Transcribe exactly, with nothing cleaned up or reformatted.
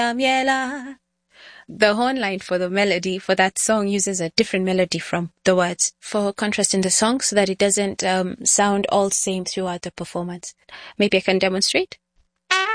Miela. The horn line for the melody for that song uses a different melody from the words for contrast in the song so that it doesn't um, sound all same throughout the performance. Maybe I can demonstrate.